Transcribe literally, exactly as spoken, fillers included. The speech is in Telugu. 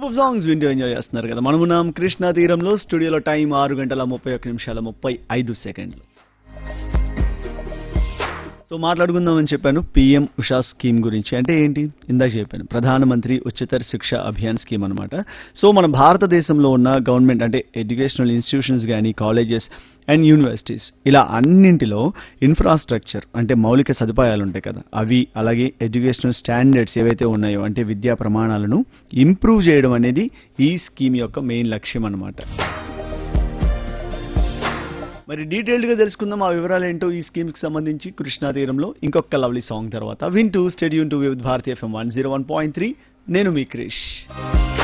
సూపర్ సాంగ్స్ వింటూ ఎంజాయ్ చేస్తున్నారు కదా. మనమున్నాం కృష్ణా తీరంలో. స్టూడియోలో టైం ఆరు గంటల ముప్పై ఒక్క నిమిషాల ముప్పై ఐదు సెకండ్లు. సో మాట్లాడుకుందామని చెప్పాను పీఎం ఉషా స్కీమ్ గురించి. అంటే ఏంటి? ఇందాక చెప్పాను, ప్రధానమంత్రి ఉచిత శిక్ష అభియాన్ స్కీమ్ అనమాట. సో మన భారతదేశంలో ఉన్న గవర్నమెంట్ అంటే ఎడ్యుకేషనల్ ఇన్స్టిట్యూషన్స్ కానీ, కాలేజెస్ అండ్ యూనివర్సిటీస్ ఇలా అన్నింటిలో ఇన్ఫ్రాస్ట్రక్చర్ అంటే మౌలిక సదుపాయాలు ఉంటాయి కదా, అవి అలాగే ఎడ్యుకేషనల్ స్టాండర్డ్స్ ఏవైతే ఉన్నాయో అంటే విద్యా ప్రమాణాలను ఇంప్రూవ్ చేయడం అనేది ఈ స్కీమ్ యొక్క మెయిన్ లక్ష్యం అనమాట. మరి డీటెయిల్డ్ గా తెలుసుకుందాం ఆ వివరాలు ఏంటో ఈ స్కీమ్స్ కి సంబంధించి కృష్ణా తీరంలో ఇంకొక లవ్లీ సాంగ్ తర్వాత. వింటూ stadium to with Bharatiya FM one zero one point three. నేను మీ క్రిష్.